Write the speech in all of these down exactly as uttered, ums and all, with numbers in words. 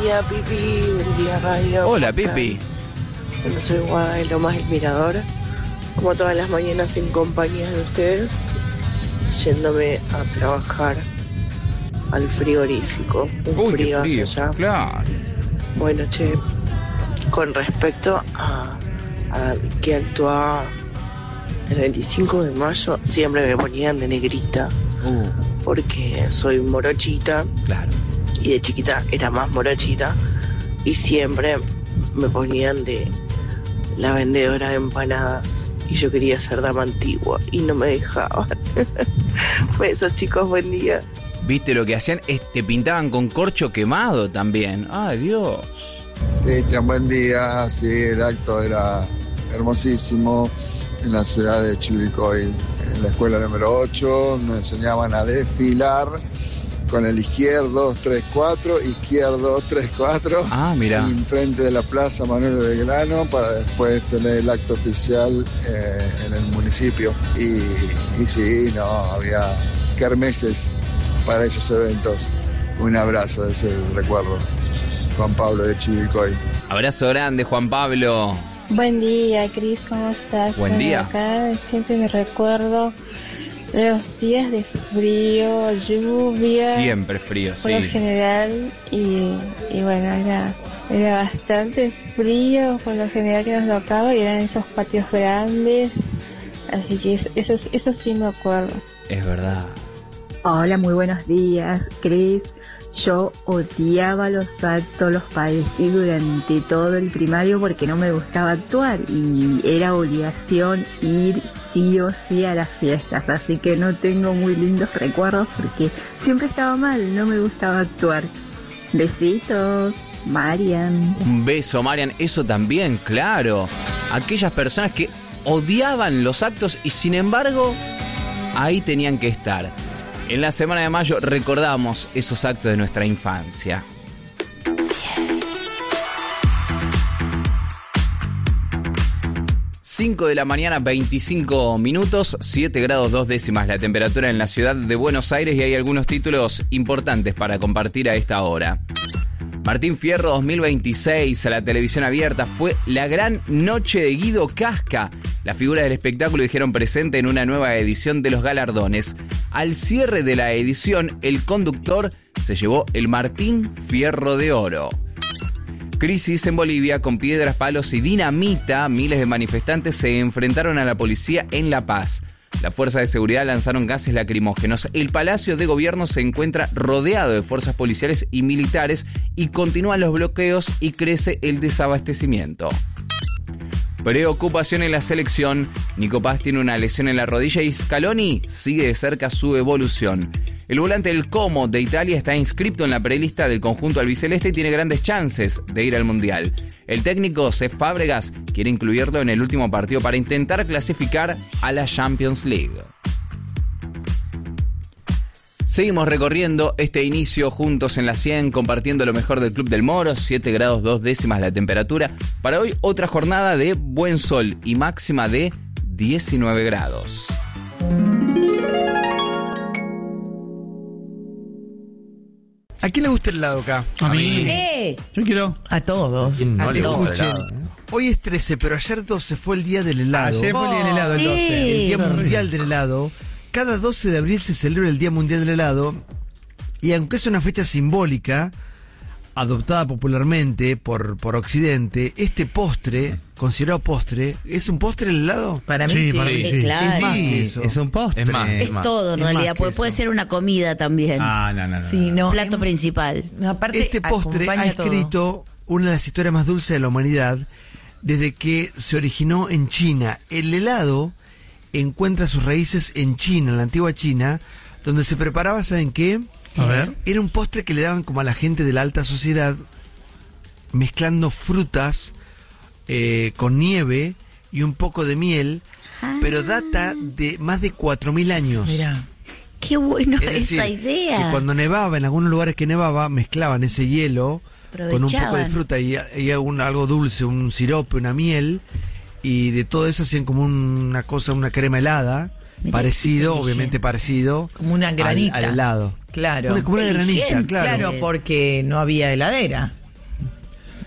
día, Pipi. Buen día, radio. Hola, Pipi. Bueno, soy Guada de Lomas del Mirador. Como todas las mañanas en compañía de ustedes, yéndome a trabajar al frigorífico. Un Uy, frío, qué frío, allá. claro. Bueno, che, con respecto a, a que actuaba el veinticinco de mayo, siempre me ponían de negrita. Uh, Porque soy morochita. claro. Y de chiquita era más morochita. Y siempre me ponían de la vendedora de empanadas. Y yo quería ser dama antigua. Y no me dejaban. Besos, chicos, buen día. ¿Viste lo que hacían? Es- Te pintaban con corcho quemado también. ¡Ay, Dios! Cristian, buen día. Sí, el acto era hermosísimo en la ciudad de Chivilcoy. En la escuela número ocho nos enseñaban a desfilar con el izquierdo dos tres cuatro, izquierdo dos tres cuatro, Ah, mira. en frente de la Plaza Manuel Belgrano, para después tener el acto oficial eh, en el municipio. Y, y sí, no, había kermeses para esos eventos. Un abrazo, ese es el recuerdo. Juan Pablo de Chivilcoy. Abrazo grande, Juan Pablo. Buen día, Cris, ¿cómo estás? Buen Bueno, día. Acá siempre me recuerdo los días de frío, lluvia, Siempre frío, por lo sí. general, y, y bueno, era, era bastante frío por lo general que nos tocaba, y eran esos patios grandes, así que eso, eso, eso sí me acuerdo. Es verdad. Hola, muy buenos días, Cris. Yo odiaba los actos, los padecí durante todo el primario porque no me gustaba actuar y era obligación ir sí o sí a las fiestas, así que no tengo muy lindos recuerdos porque siempre estaba mal, no me gustaba actuar. Besitos, Marian. Un beso, Marian. Eso también, claro. Aquellas personas que odiaban los actos y sin embargo ahí tenían que estar. En la semana de mayo recordamos esos actos de nuestra infancia. cinco de la mañana, veinticinco minutos, siete grados dos décimas la temperatura en la ciudad de Buenos Aires y hay algunos títulos importantes para compartir a esta hora. Martín Fierro dos mil veintiséis a la televisión abierta fue la gran noche de Guido Casca. Las figuras del espectáculo dijeron presente en una nueva edición de los galardones. Al cierre de la edición, el conductor se llevó el Martín Fierro de Oro. Crisis en Bolivia con piedras, palos y dinamita. Miles de manifestantes se enfrentaron a la policía en La Paz. Las fuerzas de seguridad lanzaron gases lacrimógenos. El Palacio de Gobierno se encuentra rodeado de fuerzas policiales y militares y continúan los bloqueos y crece el desabastecimiento. Preocupación en la selección. Nico Paz tiene una lesión en la rodilla y Scaloni sigue de cerca su evolución. El volante del Como de Italia está inscripto en la prelista del conjunto albiceleste y tiene grandes chances de ir al Mundial. El técnico Cesc Fábregas quiere incluirlo en el último partido para intentar clasificar a la Champions League. Seguimos recorriendo este inicio juntos en la cien, compartiendo lo mejor del Club del Moro, siete grados dos décimas la temperatura. Para hoy otra jornada de buen sol y máxima de diecinueve grados. ¿A quién le gusta el helado acá? A mí. ¡Eh! Yo quiero. A todos. No a le todos. gusta el helado, ¿eh? Hoy es trece, pero ayer doce fue el día del helado. Ayer fue el día del helado, el Sí. doce. El Día Qué Mundial del Helado. Cada doce de abril se celebra el Día Mundial del Helado. Y aunque es una fecha simbólica, adoptada popularmente por, por Occidente, este postre, considerado postre, ¿es un postre el helado? Para mí Sí, sí, para mí eh, sí. claro. Es más Es, que eso. Es un postre. Es más, es más. todo en Es más realidad, que porque puede eso. ser una comida también. Ah, no, no, no. Sí, no. no. Plato em- principal. no, aparte, Este postre ha acompaña todo. escrito una de las historias más dulces de la humanidad desde que se originó en China. El helado encuentra sus raíces en China, en la antigua China, donde se preparaba, ¿saben qué? A ver. Era un postre que le daban como a la gente de la alta sociedad, mezclando frutas eh, con nieve y un poco de miel, Ah. pero data de más de cuatro mil años. Mirá. Qué bueno Es decir, esa idea. que cuando nevaba, en algunos lugares que nevaba, mezclaban ese hielo con un poco de Aprovechaban. fruta y, y algún- algo dulce, un sirope, una miel, y de todo eso hacían como una cosa, una crema helada, Mirá, parecido, qué obviamente parecido Como una al, granita. al helado. Claro. Una- como una granita, Inteligente. claro. Claro, porque no había heladera.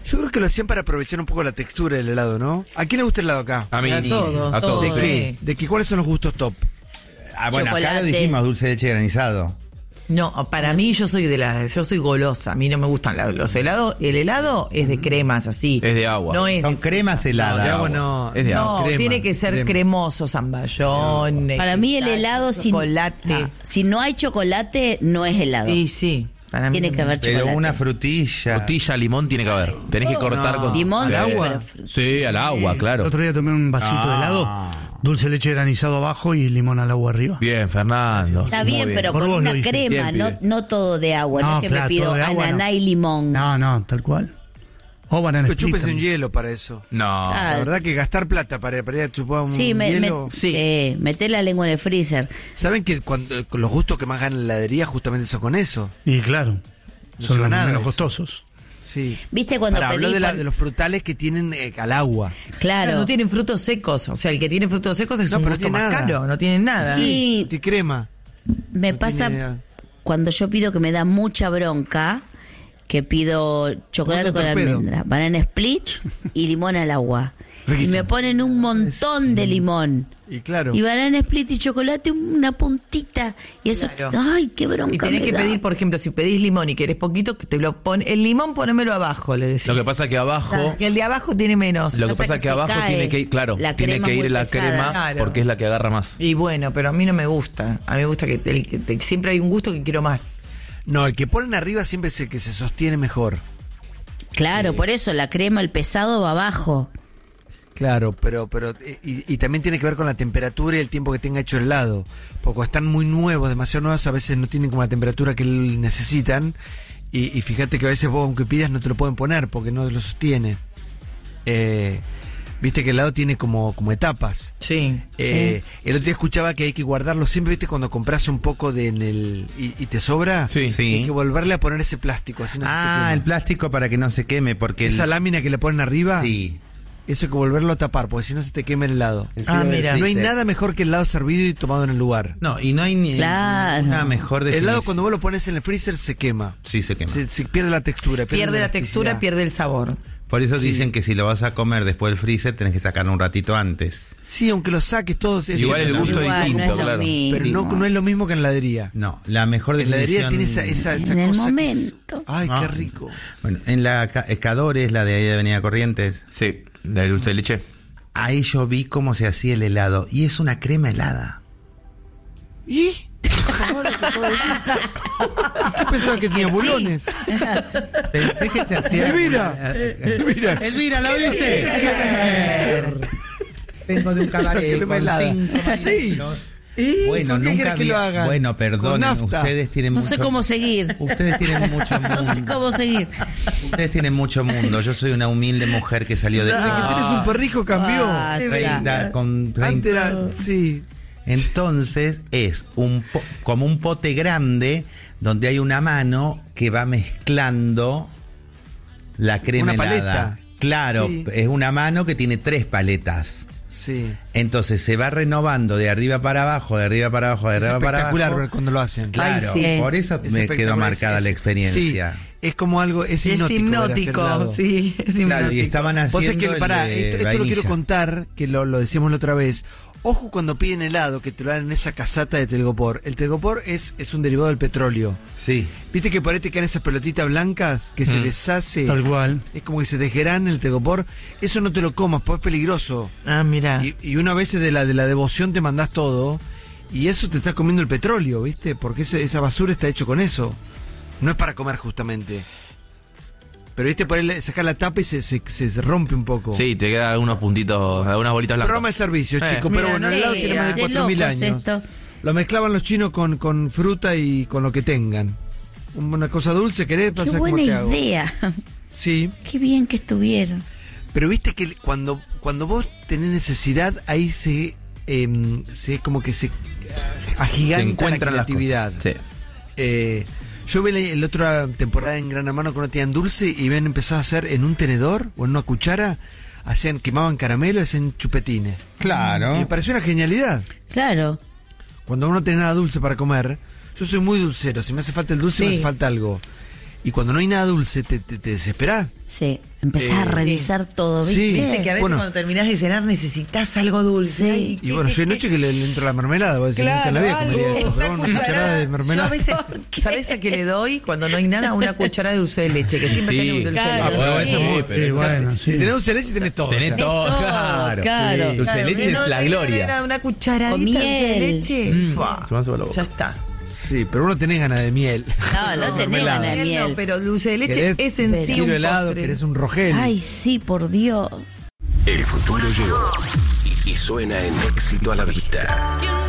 Yo creo que lo hacían para aprovechar un poco la textura del helado, ¿no? ¿A quién le gusta el helado acá? A mí, A todos, a todos. ¿De todos. qué? Sí. ¿De qué? ¿Cuáles son los gustos top? Ah, bueno, acá lo Chocolate. dijimos, dulce de leche granizado. No, para mí yo soy de la, yo soy golosa. A mí no me gustan la- los helados. El helado es de cremas así. Es de agua. No es Son de- cremas heladas. De agua no. Es de No, crema, tiene que ser crema. cremoso, zamballón. Para mí el tal, helado sin chocolate. Ah, si no hay chocolate no es helado. Sí, sí. Para mí Tiene que haber Pero chocolate. una frutilla. Frutilla, limón tiene que haber. Tenés que cortar No. con... Limón, ¿Al sí, agua? pero fruta. Sí, al agua, claro. El otro día tomé un vasito Ah. de helado, dulce de leche granizado abajo y limón al agua arriba. Bien, Fernando. Está Muy bien, pero Por con vos una lo hice. crema, Bien, no, pibe. no todo de agua. No, No, es que claro, me pido todo de agua, ananá no. y limón. No, no, tal cual. O banana Pero split chúpese un también. hielo para eso. No. Ah, La verdad que gastar plata para, para ir a chupar un Sí, me, me, hielo... sí, meté la lengua en el freezer. ¿Saben que cuando con los gustos que más ganan en la heladería justamente son con eso? Y claro, No son lleva los nada menos eso. costosos. Sí. ¿Viste cuando Para, pedí habló de, la- pan- de los frutales que tienen eh, al agua. Claro, Claro. no tienen frutos secos. O sea, el que tiene frutos secos es No, un pero gusto tiene más nada. caro. No tienen nada. Sí, Y crema. me No pasa tiene- cuando yo pido que me da mucha bronca, que pido chocolate Tomate con torpedo. almendra, banana split y limón al agua. Y Riquísimo. me ponen un montón de limón. Y claro. Y banana split y chocolate, una puntita. Y eso, Claro. ay, qué bronca. Y tenés me que da. pedir, por ejemplo, si pedís limón y querés poquito, que te lo pone. El limón ponémelo abajo, le decís. Lo que pasa es que abajo... Que el de abajo tiene menos. Lo que Pasa pasa es que que se abajo cae. tiene que ir, claro, La tiene crema que es ir muy la pesada. crema Claro. porque es la que agarra más. Y bueno, pero a mí no me gusta. A mí me gusta que, el- que te- siempre hay un gusto que quiero más. No, el que ponen arriba siempre es el que se sostiene mejor. Claro, por eso la crema, el pesado va abajo. Claro, pero pero eh, y, y también tiene que ver con la temperatura y el tiempo que tenga hecho el helado. Porque cuando están muy nuevos, demasiado nuevos, a veces no tienen como la temperatura que l- necesitan. Y, y fíjate que a veces vos, aunque pidas, no te lo pueden poner porque no lo sostiene. Eh, Viste que el helado tiene como, como etapas. Sí. Eh, El otro día escuchaba que hay que guardarlo siempre, viste, cuando compras un poco de en el y, y te sobra, Sí. Sí. hay que volverle a poner ese plástico, así no se te Ah, quema. el plástico para que no se queme, porque... Esa el- lámina que le ponen arriba, Sí. eso hay que volverlo a tapar, porque si no se te quema el helado. El Ah, frío del mira. No hay freezer. nada mejor que el helado servido y tomado en el lugar. No, y no hay ni Claro. una mejor El definición. helado cuando vos lo pones en el freezer se quema. Sí, se quema. Se, se pierde la textura. Pierde la textura, elasticidad. pierde el sabor. Por eso Sí. dicen que si lo vas a comer después del freezer, tenés que sacarlo un ratito antes. Sí, aunque lo saques todos. es Igual el cierto, gusto es Igual, distinto, no es lo claro. mismo. Pero no, no es lo mismo que en la heladería. No, la mejor En la definición... heladería tiene esa, esa, esa En el cosa que es- momento. Ay, Ah. qué rico. Bueno, en la Ca- Cadores, la de ahí de Avenida Corrientes, Sí, de dulce de leche. ahí yo vi cómo se hacía el helado. Y es una crema helada. ¿Y? ¿Qué pensaba que tenía bulones? Pensé que se hacía... Elvira, Elvira. Elvira, ¿la viste? Vengo de un cabaret crema con helada. cinco Sí. marinos. ¿Y? Bueno, ¿Por qué nunca querés que vi... lo hagan? Bueno, Con perdonen, nafta. ustedes tienen No mucho... sé cómo seguir. Ustedes tienen mucho mundo. No sé cómo seguir. Ustedes tienen mucho mundo. Yo soy una humilde mujer que salió de... Desde que tenés un perrijo cambió. Ah, treinta, con Antes treinta. era, sí. Entonces es un po- como un pote grande donde hay una mano que va mezclando la crema Una helada. paleta. Claro, Sí. es una mano que tiene tres paletas. Sí. Entonces se va renovando de arriba para abajo, de arriba para abajo, de Es arriba para espectacular abajo. ver cuando lo hacen. Claro, Ay, sí. por eso Es me espectacular, quedó es- marcada es- la experiencia. Sí, es como algo, es Es hipnótico. ver hacer hipnótico, helado. sí, es hipnótico. Claro, y estaban haciendo Vos sabés que, el pará, de esto, esto lo vainilla. quiero contar, que lo, lo decíamos la otra vez. Ojo cuando piden helado, que te lo dan en esa casata de telgopor. El telgopor es, es un derivado del petróleo. Sí. ¿Viste que por ahí te quedan esas pelotitas blancas que se Mm. deshace? Tal cual. Es como que se desgrana el telgopor. Eso no te lo comas, pues es peligroso. Ah, mira. Y, y una vez de la, de la devoción te mandás todo y eso te estás comiendo el petróleo, ¿viste? Porque eso- esa basura está hecho con eso. No es para comer justamente. Pero viste, por ahí sacar la tapa y se, se, se rompe un poco. Sí, te quedan algunos puntitos, algunas bolitas blancas. Programa de servicio, Eh. chicos. Mira, Pero bueno, el no, helado eh, tiene más de de cuatro mil locos años. esto. Lo mezclaban los chinos con, con fruta y con lo que tengan. Una cosa dulce, ¿querés? Qué Pasa, ¿cómo buena te hago? idea. Sí. Qué bien que estuvieron. Pero viste que cuando, cuando vos tenés necesidad, ahí se, eh, se como que se agiganta Se encuentran la las creatividad. cosas. Sí. Eh, yo vi la, la otra temporada en Gran Hermano que no tenían dulce y habían empezado a hacer en un tenedor o en una cuchara, hacían, quemaban caramelo y hacían chupetines. Y Claro. me pareció una genialidad. Claro. Cuando uno no tiene nada dulce para comer, yo soy muy dulcero, si me hace falta el dulce Sí. me hace falta algo. Y cuando no hay nada dulce, te, te, te desesperás. Sí, es empezás Eh, a revisar todo, ¿viste? sí. Viste que a veces Bueno. cuando terminás de cenar necesitas algo dulce. Ay, Y ¿qué- bueno, qué- yo hay qué- noche que le, le entro la mermelada, voy a decir, nunca en la vida Claro, comería algo. eso, pero bueno, una cucharada de Yo a mermelada. veces, ¿sabés a qué le doy? Cuando no hay nada, una cucharada de dulce de leche, que siempre Sí. tiene un dulce Claro. de Ah, leche. bueno, Sí. eso sí, pero Sí, ya bueno, Si sí. tenés dulce de leche, tenés todo. tenés ya. todo, todo, claro. claro. Dulce de Claro, leche si es no la hay gloria. Una, una cucharadita Con de dulce de miel. leche, Mm, fa, se me hace la boca. ya está. Sí, pero uno tenés ganas de miel. No, no tenés mermelada. ganas de Miel no, miel. pero dulce de leche ¿Querés es en sí quiero un helado, postre. querés un rogel. Ay, sí, por Dios. El futuro llegó y, y suena en Éxito a la Vista.